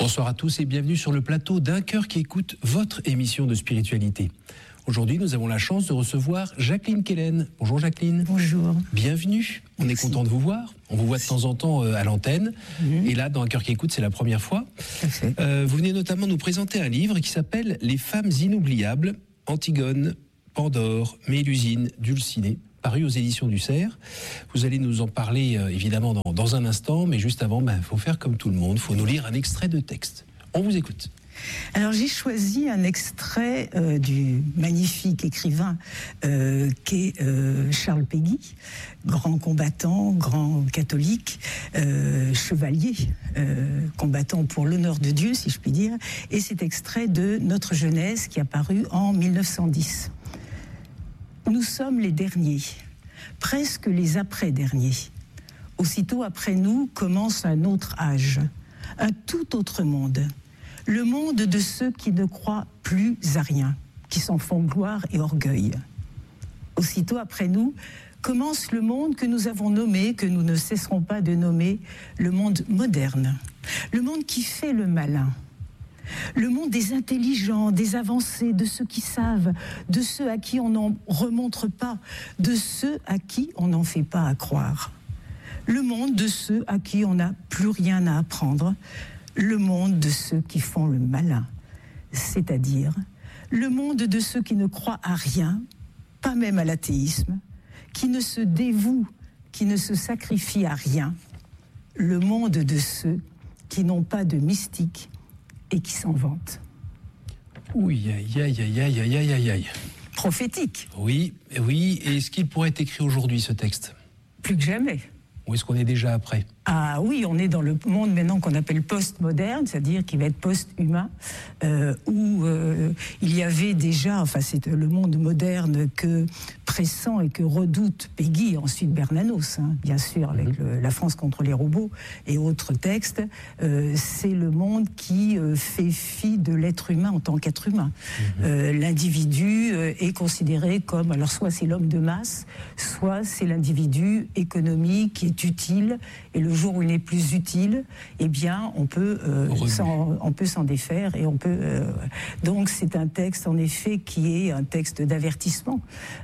Bonsoir à tous et bienvenue sur le plateau d'Un cœur qui écoute, votre émission de spiritualité. Aujourd'hui, nous avons la chance de recevoir Jacqueline Kellen. Bonjour Jacqueline. Bonjour. Bienvenue. On est content de vous voir. On vous voit de temps en temps à l'antenne. Et là, dans Un cœur qui écoute, c'est la première fois. Vous venez notamment nous présenter un livre qui s'appelle « Les femmes inoubliables », Antigone, Pandore, Mélusine, Dulcinée, paru aux éditions du Cerf. Vous allez nous en parler évidemment dans un instant, mais juste avant, faut faire comme tout le monde, il faut nous lire un extrait de texte. On vous écoute. Alors j'ai choisi un extrait du magnifique écrivain qu'est Charles Péguy, grand combattant, grand catholique, chevalier, combattant pour l'honneur de Dieu, si je puis dire, et cet extrait de Notre jeunesse qui a paru en 1910. Nous sommes les derniers, presque les après-derniers. Aussitôt après nous commence un autre âge, un tout autre monde. Le monde de ceux qui ne croient plus à rien, qui s'en font gloire et orgueil. Aussitôt après nous, commence le monde que nous avons nommé, que nous ne cesserons pas de nommer, le monde moderne. Le monde qui fait le malin. Le monde des intelligents, des avancés, de ceux qui savent, de ceux à qui on n'en remontre pas, de ceux à qui on n'en fait pas à croire. Le monde de ceux à qui on n'a plus rien à apprendre. Le monde de ceux qui font le malin, c'est-à-dire le monde de ceux qui ne croient à rien, pas même à l'athéisme, qui ne se dévouent, qui ne se sacrifient à rien, le monde de ceux qui n'ont pas de mystique et qui s'en vantent. Oui, aïe, aïe, aïe, aïe, aïe, aïe, aïe, aïe. Prophétique. Oui, oui. Et est-ce qu'il pourrait être écrit aujourd'hui, ce texte ? Plus que jamais. Ou est-ce qu'on est déjà après ? Ah oui, on est dans le monde maintenant qu'on appelle post-moderne, c'est-à-dire qui va être post-humain, où il y avait déjà, enfin c'est le monde moderne que pressent et que redoute Péguy, ensuite Bernanos, bien sûr, avec la France contre les robots et autres textes. C'est le monde qui fait fi de l'être humain en tant qu'être humain. L'individu est considéré comme, alors soit c'est l'homme de masse, soit c'est l'individu économique qui est utile, et le jour où il n'est plus utile, eh bien, on peut s'en défaire et on peut. Donc, c'est un texte en effet qui est un texte d'avertissement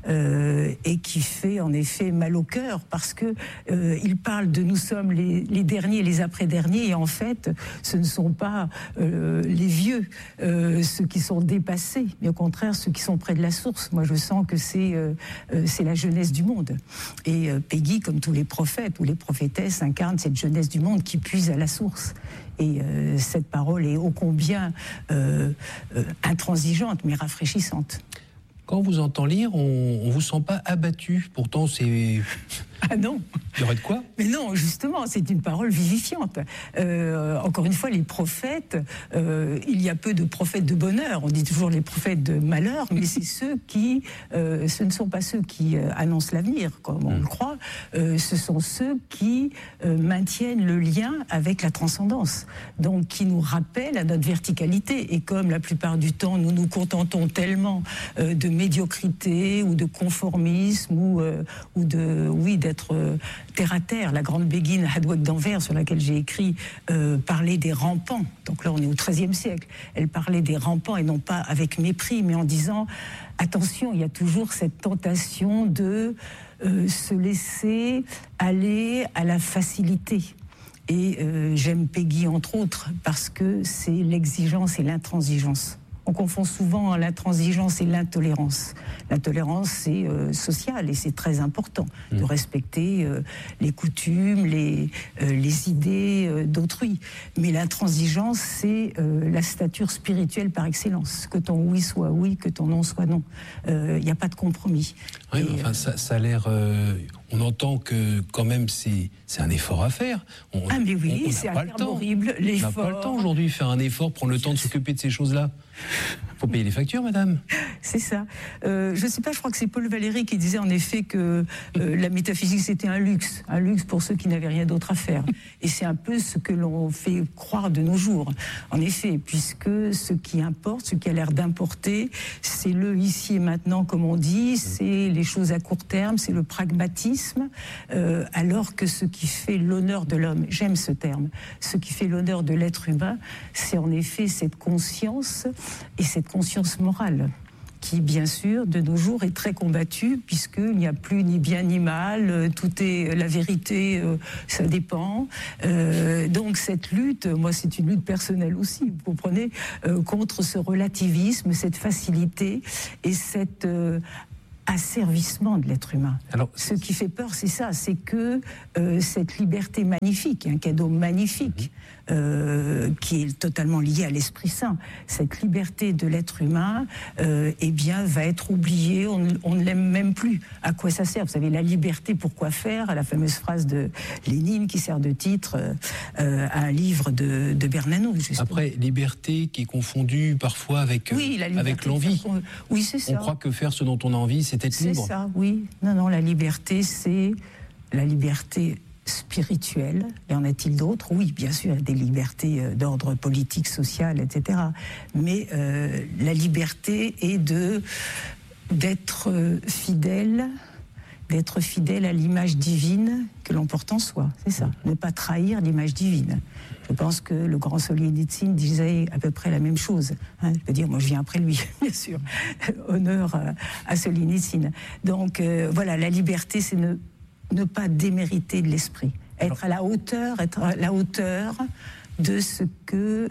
et qui fait en effet mal au cœur parce que il parle de nous sommes les derniers, les après-derniers, et en fait, ce ne sont pas les vieux, ceux qui sont dépassés, mais au contraire ceux qui sont près de la source. Moi, je sens que c'est la jeunesse du monde. Et Péguy, comme tous les prophètes ou les prophétesses, incarne cette jeunesse du monde qui puise à la source. Et cette parole est ô combien intransigeante, mais rafraîchissante. Quand on vous entend lire, on ne vous sent pas abattu. Pourtant, c'est... Ah non. Il y aurait de quoi ? Mais non, justement, c'est une parole vivifiante. Encore une fois, les prophètes, il y a peu de prophètes de bonheur. On dit toujours les prophètes de malheur, mais c'est ceux qui, ce ne sont pas ceux qui annoncent l'avenir, comme on le croit. Ce sont ceux qui maintiennent le lien avec la transcendance, donc qui nous rappellent à notre verticalité. Et comme la plupart du temps, nous nous contentons tellement de médiocrité ou de conformisme ou d'être terre à terre. La grande béguine Hadouek d'Anvers, sur laquelle j'ai écrit, parlait des rampants. Donc là, on est au XIIIe siècle. Elle parlait des rampants, et non pas avec mépris, mais en disant attention, il y a toujours cette tentation de se laisser aller à la facilité. Et j'aime Péguy, entre autres, parce que c'est l'exigence et l'intransigeance. On confond souvent l'intransigeance et l'intolérance. L'intolérance, c'est social et c'est très important de respecter les coutumes, les idées d'autrui. Mais l'intransigeance, c'est la stature spirituelle par excellence. Que ton oui soit oui, que ton non soit non. Il n'y a pas de compromis. Oui, mais enfin, ça a l'air... on entend que quand même c'est un effort à faire. Ah mais oui, c'est un terme horrible, l'effort. On n'a pas le temps aujourd'hui de faire un effort, prendre le temps de s'occuper de ces choses-là. Il faut payer les factures, madame. C'est ça. Je ne sais pas, je crois que c'est Paul Valéry qui disait en effet que la métaphysique c'était un luxe pour ceux qui n'avaient rien d'autre à faire. Et c'est un peu ce que l'on fait croire de nos jours, en effet, puisque ce qui importe, ce qui a l'air d'importer, c'est le ici et maintenant, comme on dit, c'est les choses à court terme, c'est le pragmatisme. relativisme, alors que ce qui fait l'honneur de l'homme, j'aime ce terme, ce qui fait l'honneur de l'être humain, c'est en effet cette conscience et cette conscience morale, qui, bien sûr, de nos jours est très combattue, puisqu'il n'y a plus ni bien ni mal, tout est la vérité, ça dépend. Donc cette lutte, moi c'est une lutte personnelle aussi, vous comprenez, contre ce relativisme, cette facilité et cet asservissement de l'être humain. Alors, ce qui fait peur, c'est ça, c'est que cette liberté magnifique, un cadeau magnifique, qui est totalement lié à l'Esprit Saint, cette liberté de l'être humain, eh bien, va être oubliée, on ne l'aime même plus. À quoi ça sert? Vous savez, la liberté, pourquoi faire? La fameuse phrase de Lénine qui sert de titre à un livre de Bernanos. Justement. Après, liberté qui est confondue parfois avec, avec l'envie. Oui, c'est ça. On croit que faire ce dont on a envie, c'est être libre. C'est ça, oui. Non, la liberté, c'est la liberté spirituelle. Y en a-t-il d'autres? Oui, bien sûr, il y a des libertés d'ordre politique, social, etc. Mais la liberté est d'être fidèle à l'image divine que l'on porte en soi. C'est ça, ne pas trahir l'image divine. Je pense que le grand Solzhenitsyn disait à peu près la même chose. Je veux dire, moi je viens après lui, bien sûr. Honneur à Solzhenitsyn. Donc voilà, la liberté, c'est ne pas démériter de l'esprit. Être à la hauteur de ce que,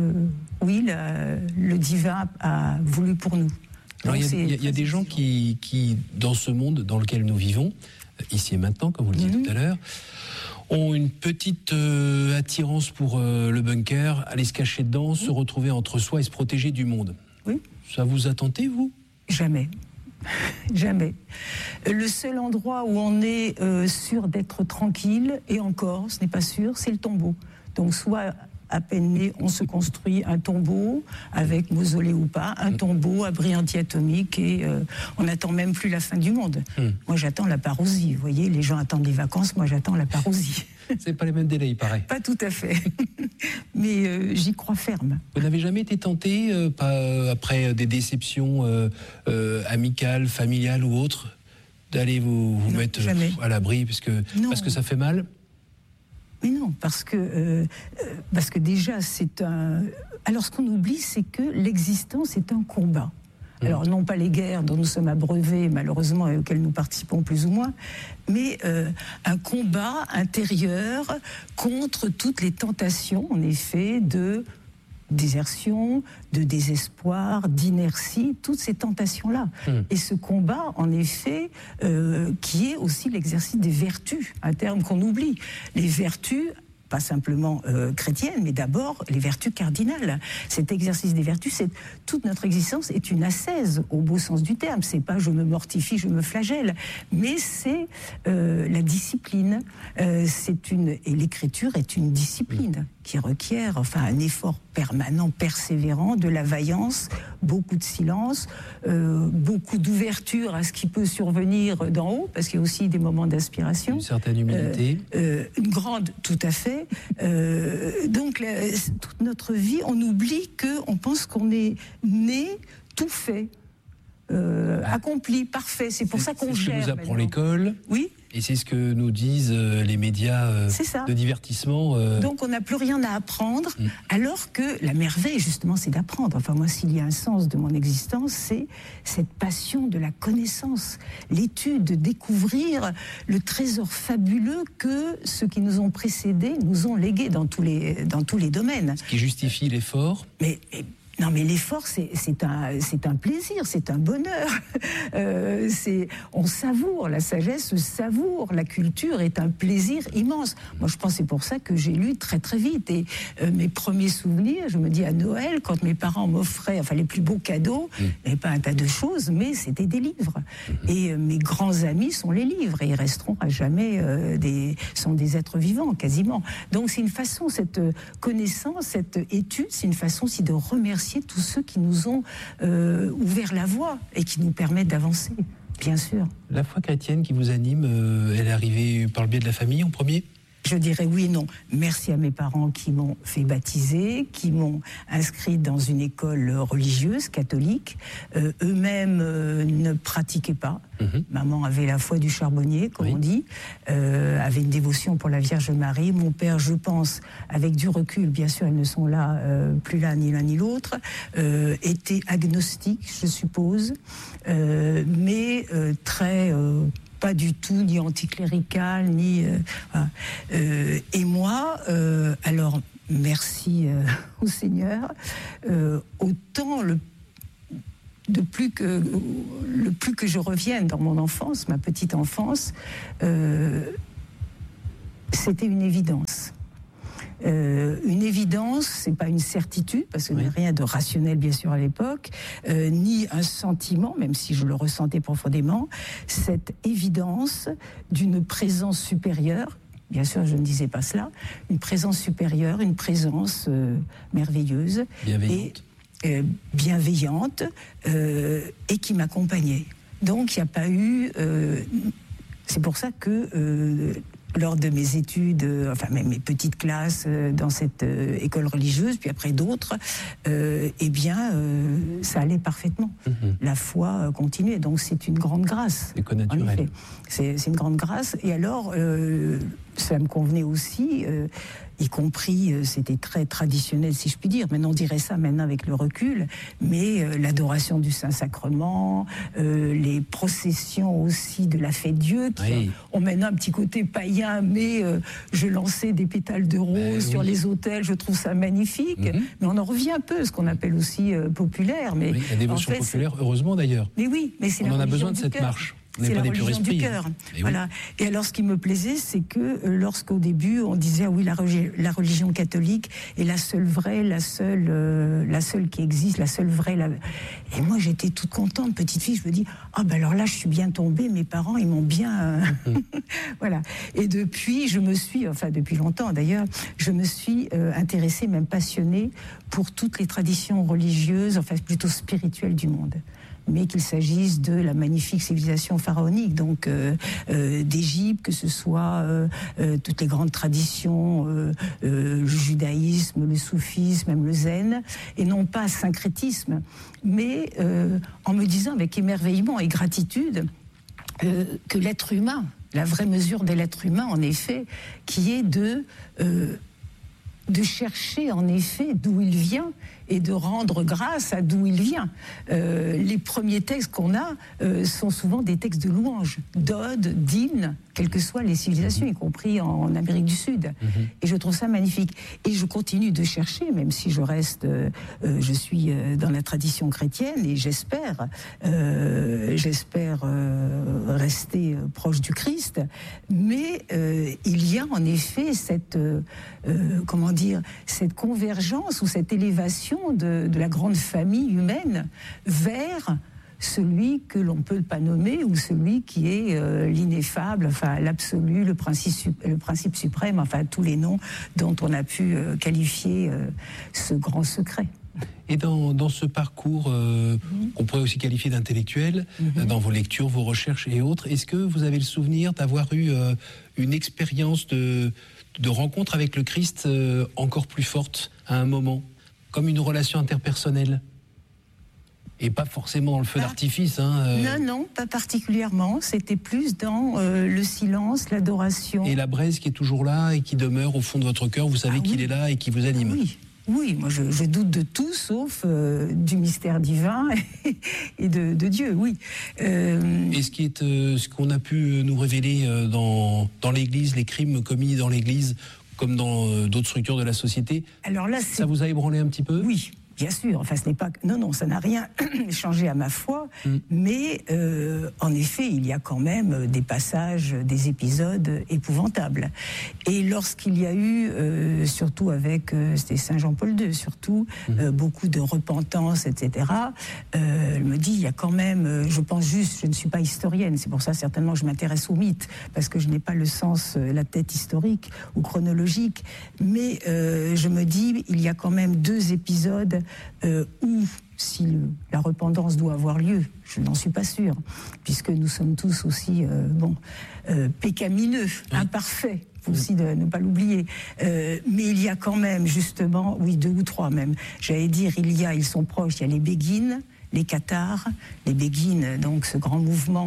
le divin a voulu pour nous. Alors, il y a des gens qui, dans ce monde dans lequel nous vivons, ici et maintenant, comme vous le disiez tout à l'heure, ont une petite attirance pour le bunker, aller se cacher dedans, se retrouver entre soi et se protéger du monde. Oui. Ça vous a tenté, vous? Jamais. Jamais. Le seul endroit où on est sûr d'être tranquille, et encore, ce n'est pas sûr, c'est le tombeau. Donc soit à peine né, on se construit un tombeau, avec mausolée ou pas, un tombeau, abri anti-atomique, et on n'attend même plus la fin du monde. Moi, j'attends la parousie. Vous voyez, les gens attendent les vacances, moi, j'attends la parousie. C'est pas les mêmes délais, il paraît. Pas tout à fait. Mais j'y crois ferme. Vous n'avez jamais été tenté, après des déceptions amicales, familiales ou autres, d'aller vous mettre à l'abri parce que ça fait mal? Mais non, parce que déjà, c'est un... Alors, ce qu'on oublie, c'est que l'existence est un combat. Alors, non pas les guerres dont nous sommes abreuvés, malheureusement, et auxquelles nous participons plus ou moins, mais un combat intérieur contre toutes les tentations, en effet, de désertion, de désespoir, d'inertie, toutes ces tentations-là. Et ce combat, en effet, qui est aussi l'exercice des vertus, un terme qu'on oublie. Les vertus, pas simplement chrétiennes, mais d'abord les vertus cardinales. Cet exercice des vertus, toute notre existence est une ascèse, au beau sens du terme. C'est pas je me mortifie, je me flagelle, mais c'est la discipline. Et l'écriture est une discipline qui requiert un effort permanent, persévérant, de la vaillance, beaucoup de silence, beaucoup d'ouverture à ce qui peut survenir d'en haut, parce qu'il y a aussi des moments d'inspiration. Une certaine humilité. Une grande, tout à fait. Donc, toute notre vie, on oublie qu'on pense qu'on est né, tout fait, accompli, parfait. C'est pour ça qu'on gère. C'est ce que nous apprend l'école. Oui. Et c'est ce que nous disent les médias de divertissement. Donc on n'a plus rien à apprendre, alors que la merveille, justement, c'est d'apprendre. Enfin, moi, s'il y a un sens de mon existence, c'est cette passion de la connaissance, l'étude, de découvrir le trésor fabuleux que ceux qui nous ont précédés nous ont légué dans tous les domaines. Ce qui justifie l'effort. Non, mais l'effort, c'est un plaisir, c'est un bonheur. On savoure, la sagesse savoure, la culture est un plaisir immense. Moi, je pense que c'est pour ça que j'ai lu très très vite. Et mes premiers souvenirs, je me dis à Noël, quand mes parents m'offraient les plus beaux cadeaux, il n'y avait pas un tas de choses, mais c'était des livres. Et mes grands amis sont les livres, et ils resteront à jamais sont des êtres vivants, quasiment. Donc c'est une façon, cette connaissance, cette étude, c'est une façon aussi de remercier tous ceux qui nous ont ouvert la voie et qui nous permettent d'avancer, bien sûr. La foi chrétienne qui vous anime, elle est arrivée par le biais de la famille en premier ? Je dirais oui et non. Merci à mes parents qui m'ont fait baptiser, qui m'ont inscrite dans une école religieuse, catholique. Eux-mêmes ne pratiquaient pas. Maman avait la foi du charbonnier, comme on dit, avait une dévotion pour la Vierge Marie. Mon père, je pense, avec du recul, bien sûr, ils ne sont là, plus là, ni l'un ni l'autre, était agnostique, je suppose, mais très... pas du tout, ni anticlérical, ni... et moi, alors, merci au Seigneur, autant le plus que je revienne dans mon enfance, ma petite enfance, c'était une évidence. Une évidence, c'est pas une certitude, parce qu'il n'y a rien de rationnel bien sûr à l'époque, ni un sentiment, même si je le ressentais profondément, cette évidence d'une présence supérieure. Bien sûr, je ne disais pas cela. Une présence supérieure, une présence merveilleuse, bienveillante, et qui m'accompagnait. Donc, il n'y a pas eu... c'est pour ça que... lors de mes études, enfin même mes petites classes dans cette école religieuse, puis après d'autres, eh bien, ça allait parfaitement. La foi continuait, donc c'est une grande grâce. C'est connaturel. C'est une grande grâce. Et alors, ça me convenait aussi, y compris, c'était très traditionnel, si je puis dire. Maintenant, on dirait ça maintenant avec le recul, mais l'adoration du Saint-Sacrement, les processions aussi de la fête Dieu, qui ont maintenant un petit côté païen, mais je lançais des pétales de rose sur les autels, je trouve ça magnifique. Mais on en revient un peu, ce qu'on appelle aussi populaire. Mais la dévotion populaire, heureusement d'ailleurs. Mais oui, mais c'est on en a besoin de cette marche. C'est la religion du cœur. Voilà. Et alors, ce qui me plaisait, c'est que lorsqu'au début, on disait, ah oui, la religion catholique est la seule vraie, la seule qui existe, la seule vraie. Et moi, j'étais toute contente, petite fille. Je me dis, ah ben alors là, je suis bien tombée. Mes parents, ils m'ont bien... voilà. Et depuis, depuis longtemps d'ailleurs, je me suis intéressée, même passionnée, pour toutes les traditions religieuses, enfin plutôt spirituelles du monde. Mais qu'il s'agisse de la magnifique civilisation pharaonique, donc d'Égypte, que ce soit toutes les grandes traditions, le judaïsme, le soufisme, même le zen, et non pas syncrétisme, mais en me disant avec émerveillement et gratitude que l'être humain, la vraie mesure de l'être humain, en effet, qui est de chercher en effet d'où il vient et de rendre grâce à d'où il vient. Les premiers textes qu'on a sont souvent des textes de louanges, d'odes, d'hymnes, quelles que soient les civilisations, y compris en Amérique du Sud. Et je trouve ça magnifique. Et je continue de chercher, même si je reste, je suis dans la tradition chrétienne, et j'espère rester proche du Christ. Mais il y a en effet cette convergence ou cette élévation de la grande famille humaine vers celui que l'on ne peut pas nommer, ou celui qui est l'ineffable, enfin l'absolu, le principe suprême, enfin tous les noms dont on a pu qualifier ce grand secret. Et dans ce parcours qu'on pourrait aussi qualifier d'intellectuel, dans vos lectures, vos recherches et autres, est-ce que vous avez le souvenir d'avoir eu une expérience de rencontre avec le Christ encore plus forte à un moment, comme une relation interpersonnelle? Et pas forcément dans le feu d'artifice. Non, pas particulièrement. C'était plus dans le silence, l'adoration. Et la braise qui est toujours là et qui demeure au fond de votre cœur, vous savez qu'il est là et qui vous anime. Oui, moi je doute de tout sauf du mystère divin et de Dieu, oui. Et ce qu'on a pu nous révéler dans l'Église, les crimes commis dans l'Église, comme dans d'autres structures de la société, alors là, ça vous a ébranlé un petit peu? Oui. Bien sûr, enfin ce n'est pas... Non, ça n'a rien changé à ma foi, mais en effet, il y a quand même des passages, des épisodes épouvantables. Et lorsqu'il y a eu, surtout avec, c'était Saint Jean-Paul II, surtout, beaucoup de repentance, etc., je me dis, il y a quand même, je pense juste, je ne suis pas historienne, c'est pour ça certainement que je m'intéresse aux mythes, parce que je n'ai pas le sens, la tête historique ou chronologique, mais je me dis, il y a quand même 2 épisodes où, si la repentance doit avoir lieu, je n'en suis pas sûre, puisque nous sommes tous aussi pécamineux, imparfaits, faut aussi ne pas l'oublier. Mais il y a quand même, justement, 2 ou 3 même, j'allais dire, ils sont proches, il y a les Béguines, les Cathares, les Béguines, donc ce grand mouvement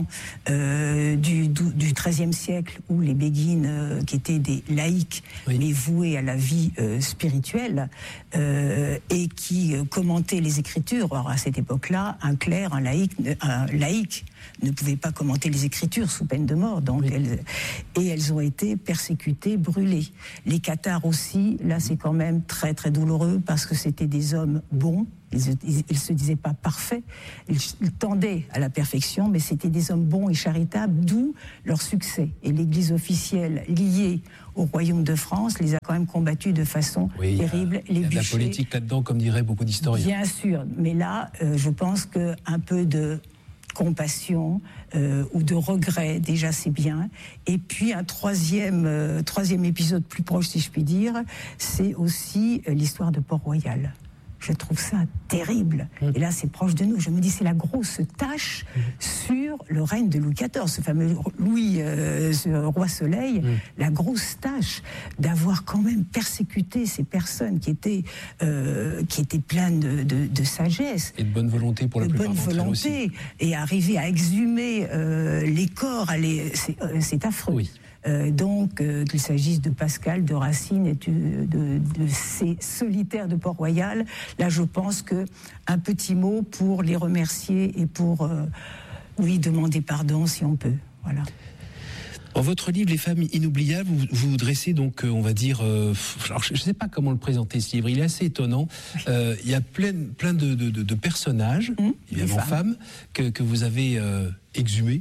du XIIIe siècle, où les Béguines, qui étaient des laïcs, mais voués à la vie spirituelle, et qui commentaient les Écritures. Alors à cette époque-là, un clerc, un laïc ne pouvait pas commenter les Écritures sous peine de mort. Donc elles ont été persécutées, brûlées. Les Cathares aussi, là c'est quand même très très douloureux, parce que c'était des hommes bons. Ils se disaient pas parfaits, ils tendaient à la perfection, mais c'était des hommes bons et charitables, d'où leur succès. Et l'Église officielle liée au royaume de France les a quand même combattus de façon terrible. Il y a de la politique là-dedans, comme diraient beaucoup d'historiens. Bien sûr, mais là, je pense qu'un peu de compassion ou de regret, déjà c'est bien. Et puis un troisième épisode plus proche, si je puis dire, c'est aussi l'histoire de Port-Royal. Je trouve ça terrible. Et là, c'est proche de nous. Je me dis, c'est la grosse tâche sur le règne de Louis XIV, ce fameux ce roi Soleil, la grosse tâche d'avoir quand même persécuté ces personnes qui étaient pleines de sagesse. Et de bonne volonté pour la plupart d'entre elles aussi. Et arriver à exhumer les corps, c'est affreux. Oui. Donc, qu'il s'agisse de Pascal, de Racine et de ces solitaires de Port-Royal, là je pense qu'un petit mot pour les remercier et pour demander pardon si on peut. Voilà. Dans votre livre Les femmes inoubliables, vous dressez donc, on va dire, alors je ne sais pas comment le présenter ce livre, il est assez étonnant. Il y a plein de personnages, évidemment femmes, que vous avez exhumés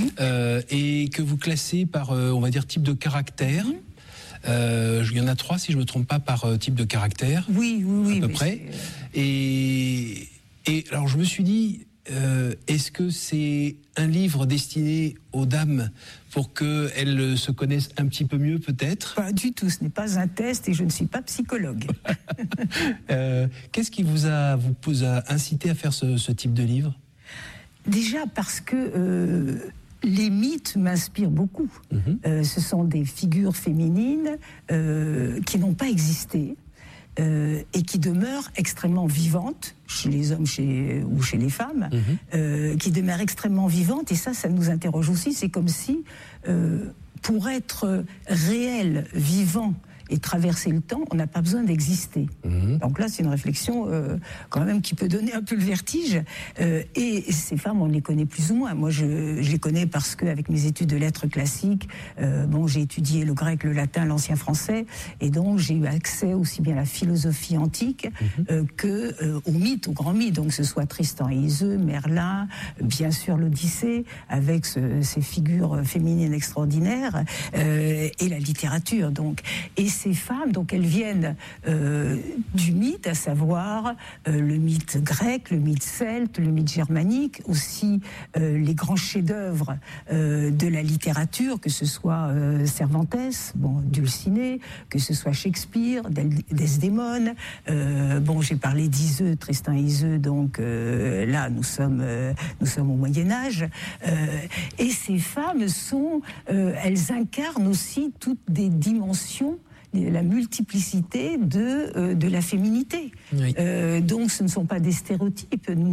et que vous classez par, on va dire, type de caractère. Il y en a 3, si je ne me trompe pas, par type de caractère. Oui. À peu près. Et alors je me suis dit, est-ce que c'est un livre destiné aux dames pour qu'elles se connaissent un petit peu mieux, peut-être? Pas du tout, ce n'est pas un test et je ne suis pas psychologue. Qu'est-ce qui vous a incité à faire ce type de livre? Déjà parce que les mythes m'inspirent beaucoup. Ce sont des figures féminines qui n'ont pas existé. Et qui demeurent extrêmement vivantes chez les hommes ou chez les femmes, qui demeurent extrêmement vivantes, et ça nous interroge aussi. C'est comme si, pour être réel, vivant, et traverser le temps, on n'a pas besoin d'exister. Donc là, c'est une réflexion quand même qui peut donner un peu le vertige. Et ces femmes, on les connaît plus ou moins. Moi, je les connais parce qu'avec mes études de lettres classiques, j'ai étudié le grec, le latin, l'ancien français, et donc j'ai eu accès aussi bien à la philosophie antique qu'aux mythes, aux grands mythes. Donc que ce soit Tristan et Iseult, Merlin, bien sûr l'Odyssée, avec ces figures féminines extraordinaires, et la littérature. Donc, et ces femmes, donc elles viennent du mythe, à savoir le mythe grec, le mythe celte, le mythe germanique, aussi les grands chefs-d'œuvre de la littérature, que ce soit Cervantes, Dulcinée, que ce soit Shakespeare, Desdémone. J'ai parlé d'Iseult, Tristan et Iseult, donc là nous sommes au Moyen-Âge. Et ces femmes elles incarnent aussi toutes des dimensions, la multiplicité de la féminité. Donc ce ne sont pas des stéréotypes, nous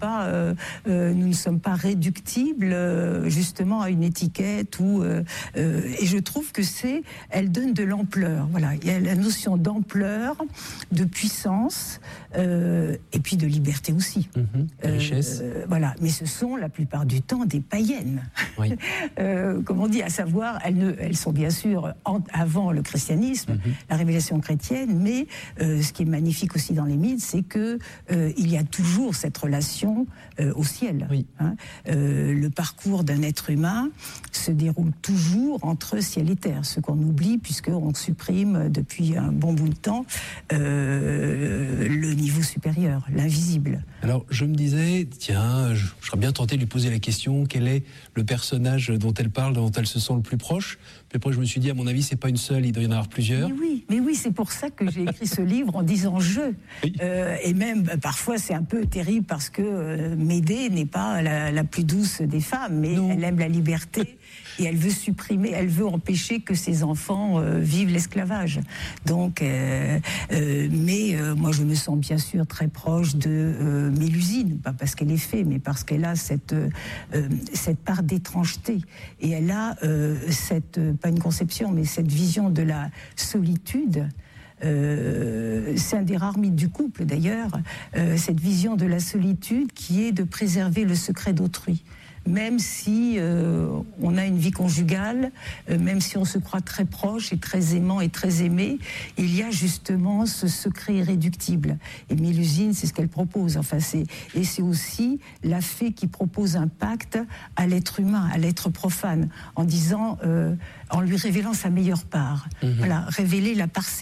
ne sommes pas réductibles justement à une étiquette et je trouve que elle donne de l'ampleur. Voilà, il y a la notion d'ampleur, de puissance et puis de liberté aussi. De richesse. Voilà, mais ce sont la plupart du temps des païennes. Oui. Comme on dit, à savoir, elles sont bien sûr avant le christianisme, la révélation chrétienne, mais ce qui est magnifique aussi dans les mythes, c'est que il y a toujours cette relation au ciel. Oui. Le parcours d'un être humain se déroule toujours entre ciel et terre, ce qu'on oublie puisqu'on supprime depuis un bon bout de temps le niveau supérieur, l'invisible. Alors je me disais, tiens, je serais bien tenté de lui poser la question, quel est le personnage dont elle parle, dont elle se sent le plus proche? Puis après je me suis dit, à mon avis, c'est pas une seule, il doit y en avoir plusieurs. Mais oui, c'est pour ça que j'ai écrit ce livre en disant je. Oui. Et même parfois c'est un peu terrible parce que Médée n'est pas la plus douce des femmes, mais elle aime la liberté et elle veut supprimer, elle veut empêcher que ses enfants vivent l'esclavage. Donc, moi je me sens bien sûr très proche de Mélusine, pas parce qu'elle est fée, mais parce qu'elle a cette part d'étrangeté, et elle a pas une conception, mais cette vision de la solitude. C'est un des rares mythes du couple d'ailleurs, cette vision de la solitude qui est de préserver le secret d'autrui. Même si on a une vie conjugale, même si on se croit très proche et très aimant et très aimé, il y a justement ce secret irréductible. Et Mélusine, c'est ce qu'elle propose. Et c'est aussi la fée qui propose un pacte à l'être humain, à l'être profane, en disant, en lui révélant sa meilleure part. Voilà, révéler la part